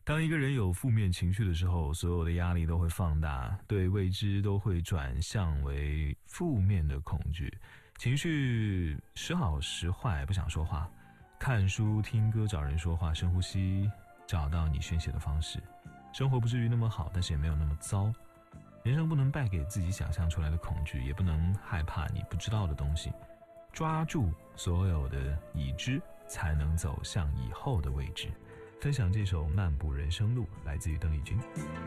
当一个人有负面情绪的时候，所有的压力都会放大，对未知都会转向为负面的恐惧，情绪时好时坏，不想说话，看书听歌找人说话，深呼吸，找到你宣泄的方式。生活不至于那么好，但是也没有那么糟。人生不能败给自己想象出来的恐惧，也不能害怕你不知道的东西，抓住所有的已知，才能走向以后的未知。分享这首《漫步人生路》，来自于邓丽君。